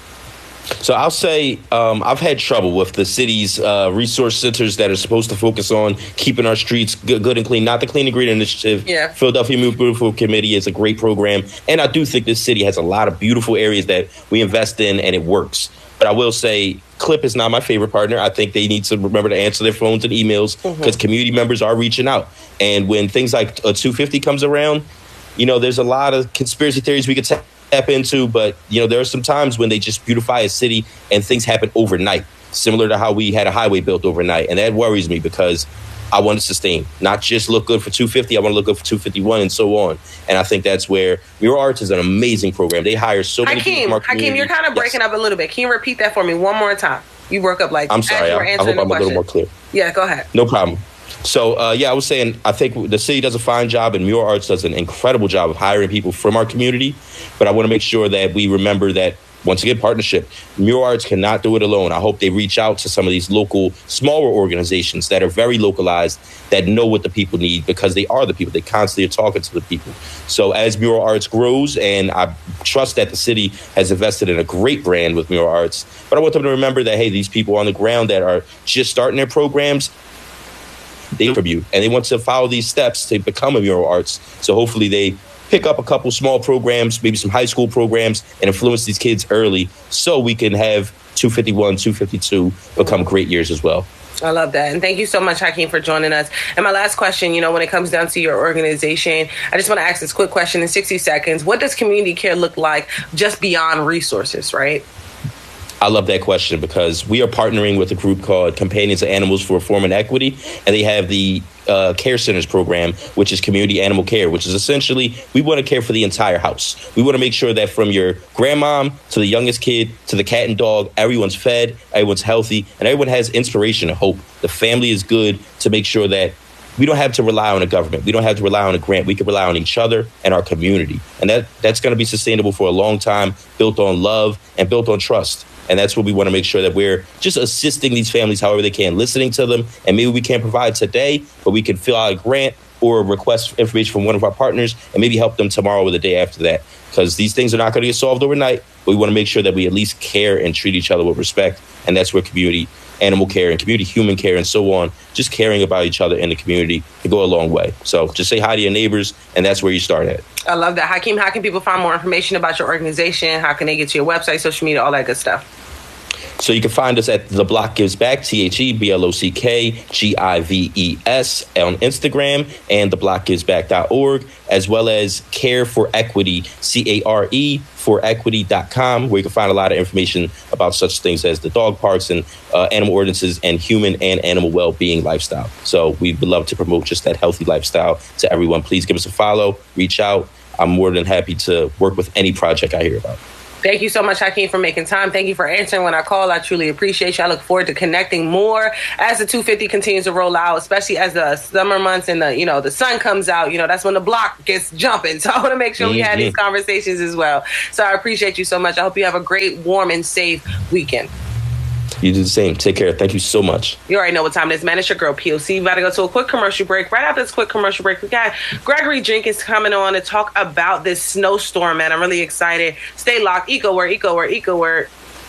So I'll say um, I've had trouble with the city's uh, resource centers that are supposed to focus on keeping our streets good, good and clean. Not the Clean and Green Initiative. Yeah. Philadelphia Beautiful Committee is a great program. And I do think this city has a lot of beautiful areas that we invest in and it works. But I will say Clip is not my favorite partner. I think they need to remember to answer their phones and emails because mm-hmm. community members are reaching out. And when things like a two fifty comes around, you know, there's a lot of conspiracy theories we could tap into. But, you know, there are some times when they just beautify a city and things happen overnight, similar to how we had a highway built overnight. And that worries me because I want to sustain, not just look good for two fifty. I want to look good for two fifty-one and so on. And I think that's where Mural Arts is an amazing program. They hire so many Hakeem, people from our community. Hakeem, you're kind of breaking yes. up a little bit. Can you repeat that for me one more time? You broke up like I'm sorry. I, I hope I'm a little more clear. Yeah, go ahead. No problem. So, uh, yeah, I was saying I think the city does a fine job and Mural Arts does an incredible job of hiring people from our community. But I want to make sure that we remember that, once again, partnership. Mural Arts cannot do it alone. I hope they reach out to some of these local, smaller organizations that are very localized, that know what the people need because they are the people. They constantly are talking to the people. So as Mural Arts grows, and I trust that the city has invested in a great brand with Mural Arts, but I want them to remember that, hey, these people on the ground that are just starting their programs, they from you, and they want to follow these steps to become a Mural Arts. So hopefully they pick up a couple small programs, maybe some high school programs, and influence these kids early so we can have two fifty-one, two fifty-two become great years as well. I love that. And thank you so much, Hakeem, for joining us. And my last question, you know, when it comes down to your organization, I just want to ask this quick question in sixty seconds. What does community care look like just beyond resources, right? I love that question because we are partnering with a group called Companions of Animals for Reform and Equity, and they have the uh, Care Centers program, which is community animal care, which is essentially we want to care for the entire house. We want to make sure that from your grandmom to the youngest kid to the cat and dog, everyone's fed, everyone's healthy, and everyone has inspiration and hope. The family is good to make sure that we don't have to rely on a government. We don't have to rely on a grant. We can rely on each other and our community. And that that's going to be sustainable for a long time, built on love and built on trust. And that's what we want to make sure that we're just assisting these families however they can, listening to them. And maybe we can't provide today, but we can fill out a grant or request information from one of our partners and maybe help them tomorrow or the day after that. Because these things are not going to get solved overnight, but we want to make sure that we at least care and treat each other with respect. And that's where community, animal care and community human care and so on, just caring about each other in the community can go a long way. So just say hi to your neighbors, and that's where you start at. I love that. Hakeem, how can people find more information about your organization? How can they get to your website, social media, all that good stuff? So you can find us at The Block Gives Back, T H E B L O C K G I V E S on Instagram, and the block gives back dot org, as well as Care for Equity, C A R E for equity dot com, where you can find a lot of information about such things as the dog parks and uh, animal ordinances and human and animal well-being lifestyle. So we would love to promote just that healthy lifestyle to everyone. Please give us a follow, reach out. I'm more than happy to work with any project I hear about. Thank you so much, Hakeem, for making time. Thank you for answering when I call. I truly appreciate you. I look forward to connecting more as the two fifty continues to roll out, especially as the summer months and the, you know, the sun comes out. You know, that's when the block gets jumping. So I want to make sure mm-hmm. we have these conversations as well. So I appreciate you so much. I hope you have a great, warm, and safe weekend. You do the same. Take care. Thank you so much. You already know what time it is, man. It's your girl, P O C. We got to go to a quick commercial break. Right after this quick commercial break, we got Gregory Jenkins coming on to talk about this snowstorm, man. I'm really excited. Stay locked. Eco Word, Eco Word, Eco Word.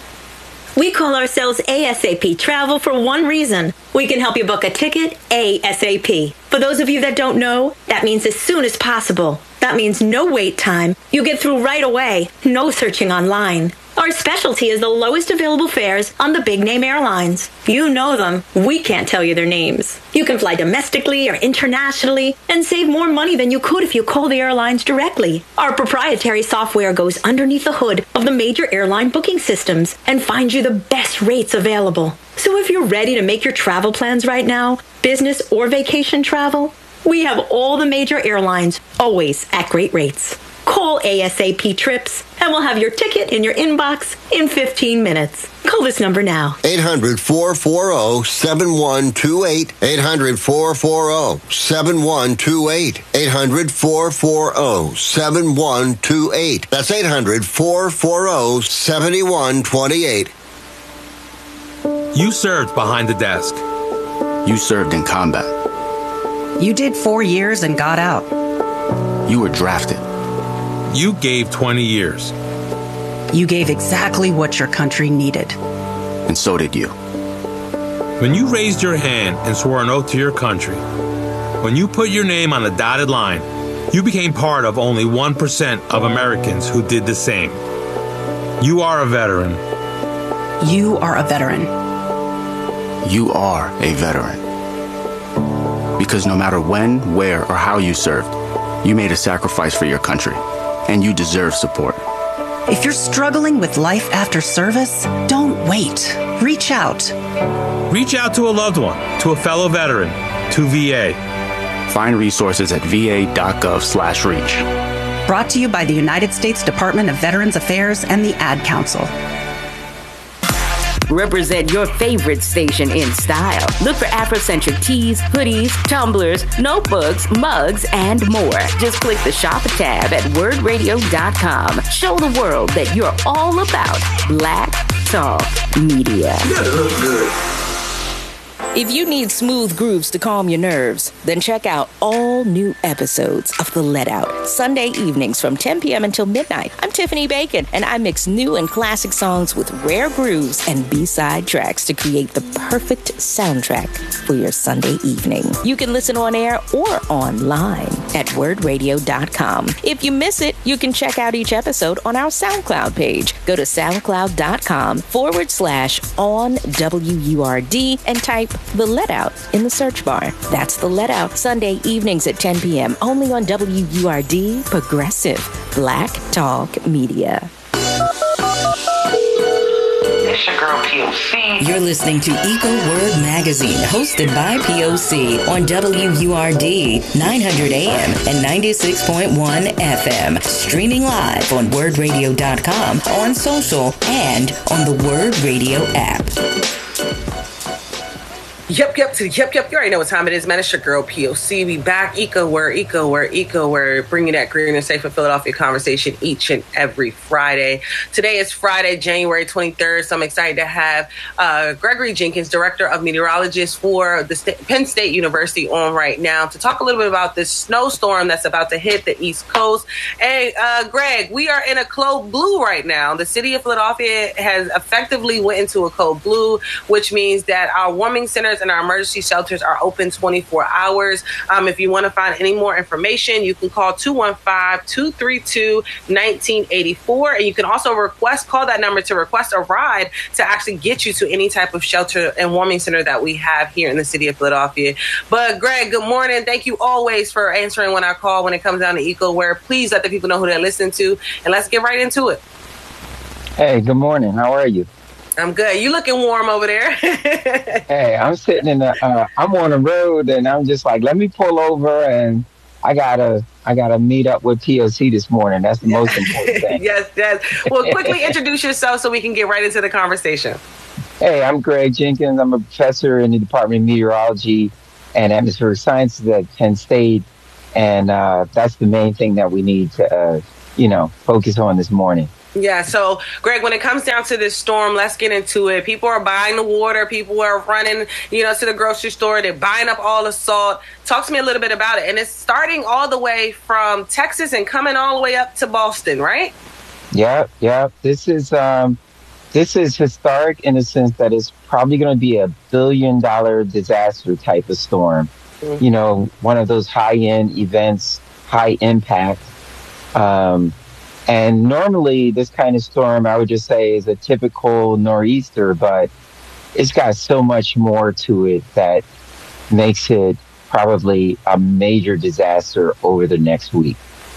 We call ourselves ASAP Travel for one reason. We can help you book a ticket ASAP. For those of you that don't know, that means as soon as possible. That means no wait time. You get through right away. No searching online. Our specialty is the lowest available fares on the big name airlines. You know them. We can't tell you their names. You can fly domestically or internationally and save more money than you could if you call the airlines directly. Our proprietary software goes underneath the hood of the major airline booking systems and finds you the best rates available. So if you're ready to make your travel plans right now, business or vacation travel, we have all the major airlines, always at great rates. Call ASAP Trips, and we'll have your ticket in your inbox in fifteen minutes. Call this number now. eight hundred, four four zero, seven one two eight. eight hundred, four four zero, seven one two eight. eight hundred, four four zero, seven one two eight. That's eight hundred, four four zero, seven one two eight. You served behind the desk. You served in combat. You did four years and got out. You were drafted. You gave twenty years. You gave exactly what your country needed. And so did you. When you raised your hand and swore an oath to your country, when you put your name on the dotted line, you became part of only one percent of Americans who did the same. You are a veteran. You are a veteran. You are a veteran. Because no matter when, where, or how you served, you made a sacrifice for your country. And you deserve support. If you're struggling with life after service, don't wait. Reach out. Reach out to a loved one, to a fellow veteran, to V A. Find resources at va.gov slash reach. Brought to you by the United States Department of Veterans Affairs and the Ad Council. Represent your favorite station in style. Look for Afrocentric tees, hoodies, tumblers, notebooks, mugs, and more. Just click the shop tab at word radio dot com. Show the world that you're all about Black Talk Media. You look good. If you need smooth grooves to calm your nerves, then check out all new episodes of The Let Out, Sunday evenings from ten p.m. until midnight. I'm Tiffany Bacon, and I mix new and classic songs with rare grooves and B-side tracks to create the perfect soundtrack for your Sunday evening. You can listen on air or online at word radio dot com. If you miss it, you can check out each episode on our SoundCloud page. Go to soundcloud.com forward slash on W U R D and type The Let Out in the search bar. That's The Let Out, Sunday evenings at ten p.m. only on W U R D, Progressive Black Talk Media. It's your girl P O C. You're listening to Eco Word Magazine, hosted by P O C on W U R D, nine hundred A M and ninety-six point one F M. Streaming live on word radio dot com, on social, and on the Word Radio app. Yep, yep, to yep, yep. You already know what time it is, man. It's your girl P O C. We back. Eco Word, Eco Word, Eco Word, bringing that green and safe for Philadelphia conversation each and every Friday. Today is Friday, January twenty-third. So I'm excited to have uh, Gregory Jenkins, Director of Meteorologists for the St- Penn State University, on right now to talk a little bit about this snowstorm that's about to hit the East Coast. Hey, uh, Greg, we are in a cold blue right now. The city of Philadelphia has effectively went into a cold blue, which means that our warming centers and our emergency shelters are open twenty-four hours. Um, if you want to find any more information, you can call two one five, two three two, one nine eight four. And you can also request, call that number to request a ride to actually get you to any type of shelter and warming center that we have here in the city of Philadelphia. But Greg, good morning. Thank you always for answering when I call when it comes down to EcoWare. Please let the people know who they're listening to, and let's get right into it. Hey, good morning. How are you? I'm good. You looking warm over there? Hey, I'm sitting in the, uh, I'm on the road, and I'm just like, let me pull over, and I gotta, I gotta meet up with P O C this morning. That's the most important thing. Yes, yes. Well, quickly introduce yourself so we can get right into the conversation. Hey, I'm Greg Jenkins. I'm a professor in the Department of Meteorology and Atmospheric Sciences at Penn State, and uh, that's the main thing that we need to, uh, you know, focus on this morning. Yeah, so Greg, when it comes down to this storm, let's get into it. People are buying the water. People are running, you know, to the grocery store. They're buying up all the salt. Talk to me a little bit about it. And it's starting all the way from Texas and coming all the way up to Boston, right? Yeah, yeah. This is um, this is historic in the sense that it's probably going to be a billion dollar disaster type of storm. Mm-hmm. You know, one of those high end events, high impact. Um, And normally this kind of storm, I would just say, is a typical nor'easter, but it's got so much more to it that makes it probably a major disaster over the next week.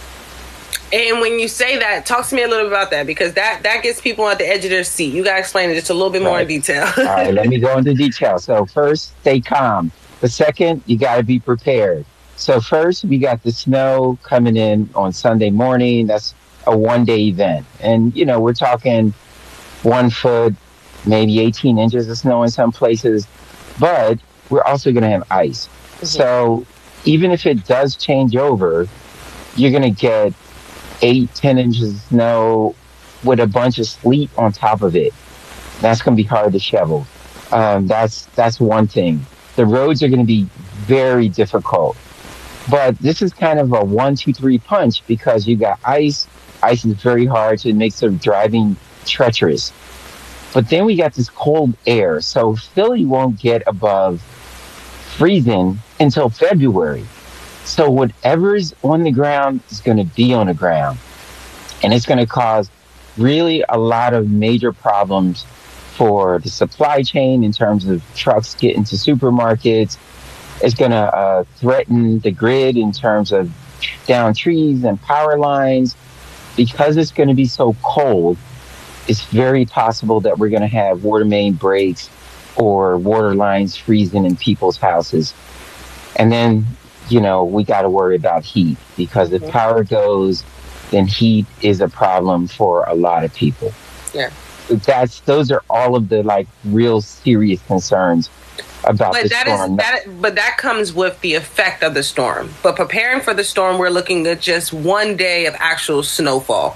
And when you say that, talk to me a little bit about that, because that, that gets people at the edge of their seat. You got to explain it just a little bit more Right. in detail. All right, let me go into detail. So first, stay calm. The second, you got to be prepared. So first, we got the snow coming in on Sunday morning. That's a one-day event. And, you know, we're talking one foot, maybe eighteen inches of snow in some places, but we're also going to have ice. Mm-hmm. So even if it does change over, you're going to get eight, ten inches of snow with a bunch of sleet on top of it. That's going to be hard to shovel. Um, that's, that's one thing. The roads are going to be very difficult. But this is kind of a one, two, three punch because you got ice. Ice is very hard, so it makes the driving treacherous. But then we got this cold air, so Philly won't get above freezing until February. So whatever's on the ground is going to be on the ground. And it's going to cause really a lot of major problems for the supply chain in terms of trucks getting to supermarkets. It's going to uh, threaten the grid in terms of down trees and power lines. Because it's going to be so cold, it's very possible that we're going to have water main breaks or water lines freezing in people's houses. And then, you know, we got to worry about heat, because if power goes, then heat is a problem for a lot of people. Yeah. That's, those are all of the like real serious concerns about but the that storm. is that but that comes with the effect of the storm. But preparing for the storm, we're looking at just one day of actual snowfall.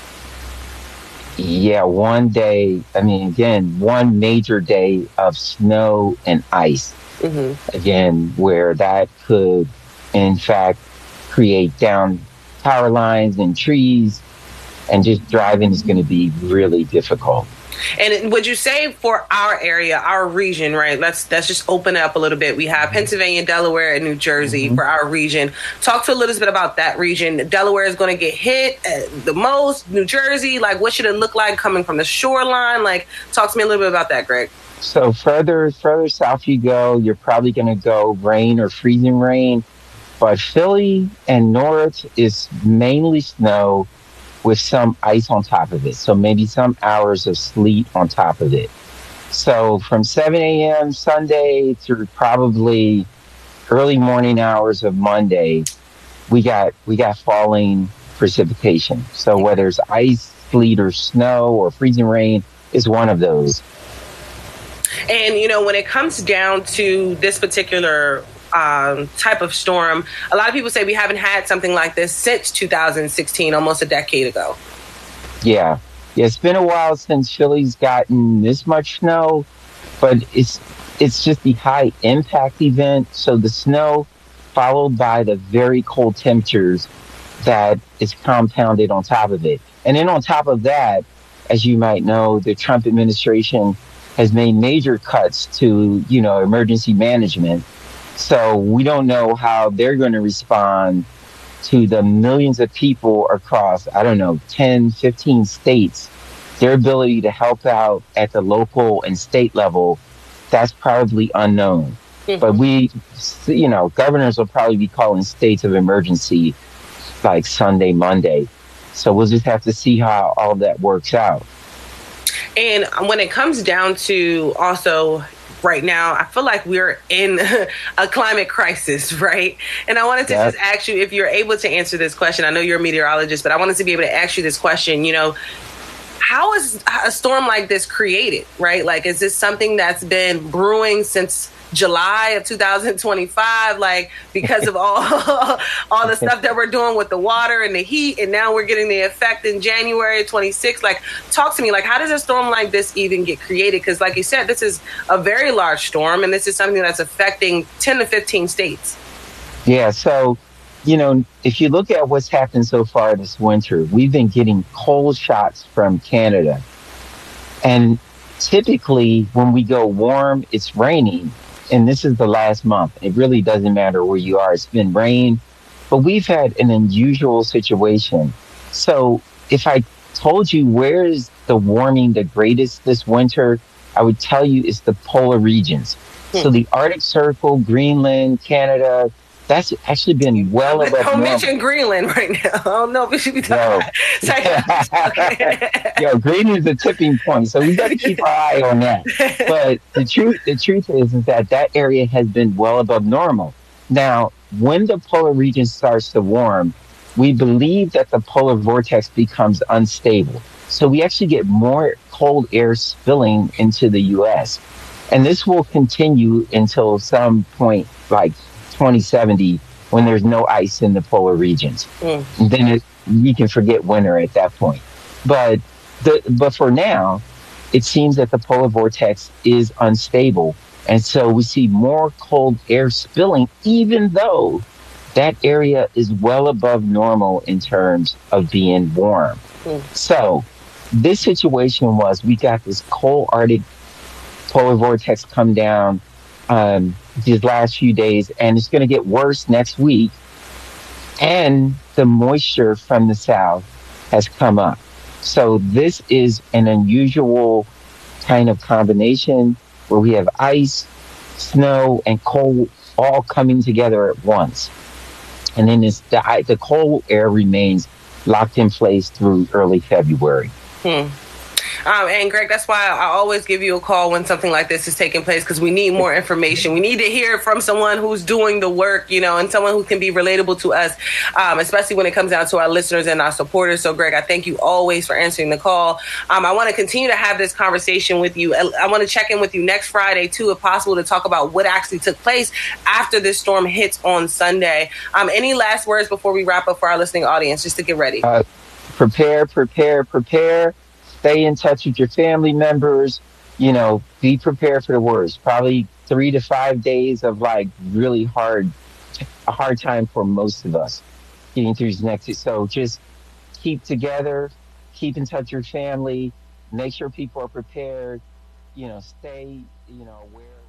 Yeah, one day. I mean, again, one major day of snow and ice. Mm-hmm. Again, where that could, in fact, create down power lines and trees, and just driving is going to be really difficult. And would you say for our area, our region, right? Let's let's just open it up a little bit. We have Pennsylvania, Delaware, and New Jersey mm-hmm. for our region. Talk to a little bit about that region. Delaware is going to get hit uh, the most. New Jersey, like what should it look like coming from the shoreline? Like, talk to me a little bit about that, Greg. So further further south you go, you're probably going to go rain or freezing rain. But Philly and north is mainly snow with some ice on top of it. So maybe some hours of sleet on top of it. So from seven a.m. Sunday through probably early morning hours of Monday, we got we got falling precipitation. So whether it's ice, sleet, or snow, or freezing rain is one of those. And, you know, when it comes down to this particular um, type of storm, a lot of people say we haven't had something like this since two thousand sixteen, almost a decade ago. Yeah. Yeah, it's been a while since Philly's gotten this much snow, but it's it's just the high impact event. So the snow followed by the very cold temperatures that is compounded on top of it. And then on top of that, as you might know, the Trump administration has made major cuts to, you know, emergency management. So we don't know how they're going to respond to the millions of people across, I don't know, ten, fifteen states. Their ability to help out at the local and state level, that's probably unknown. Mm-hmm. But we, you know, governors will probably be calling states of emergency like Sunday, Monday. So we'll just have to see how all that works out. And when it comes down to also right now, I feel like we're in a climate crisis, right? And I wanted to yeah. just ask you if you're able to answer this question. I know you're a meteorologist, but I wanted to be able to ask you this question. You know, how is a storm like this created, right? Like, is this something that's been brewing since July of two thousand twenty-five, like because of all all the stuff that we're doing with the water and the heat, and now we're getting the effect in January twenty-sixth? Like, talk to me, like, how does a storm like this even get created? Because like you said, this is a very large storm, and this is something that's affecting ten to fifteen states. Yeah, so, you know, if you look at what's happened so far this winter, we've been getting cold shots from Canada. And typically when we go warm, it's raining. And this is the last month. It really doesn't matter where you are. It's been rain, but we've had an unusual situation. So if I told you where is the warming the greatest this winter, I would tell you it's the polar regions. Hmm. So the Arctic Circle, Greenland, Canada, that's actually been well above normal. Don't mention Greenland right now. I don't know if we should be talking about. Yo, Greenland's a tipping point, so we got to keep our eye on that. But the truth, the truth is, is that that area has been well above normal. Now, when the polar region starts to warm, we believe that the polar vortex becomes unstable. So we actually get more cold air spilling into the U S. And this will continue until some point, like twenty seventy, when there's no ice in the polar regions. Mm. Then it, you can forget winter at that point. But the but for now, it seems that the polar vortex is unstable. And so we see more cold air spilling, even though that area is well above normal in terms of being warm. Mm. So this situation was, we got this cold Arctic polar vortex come down um, these last few days, and it's going to get worse next week. And the moisture from the south has come up. So this is an unusual kind of combination where we have ice, snow, and cold all coming together at once. And then it's the, the cold air remains locked in place through early February. Hmm. Um, and Greg, that's why I always give you a call when something like this is taking place, because we need more information. We need to hear from someone who's doing the work, you know, and someone who can be relatable to us, um, especially when it comes down to our listeners and our supporters. So, Greg, I thank you always for answering the call. Um, I want to continue to have this conversation with you. I want to check in with you next Friday, too, if possible, to talk about what actually took place after this storm hits on Sunday. Um, any last words before we wrap up for our listening audience, just to get ready? Uh, prepare, prepare, prepare. Stay in touch with your family members, you know, be prepared for the worst. Probably three to five days of like really hard, a hard time for most of us getting through this next. So just keep together, keep in touch with your family, make sure people are prepared, you know, stay, you know, aware.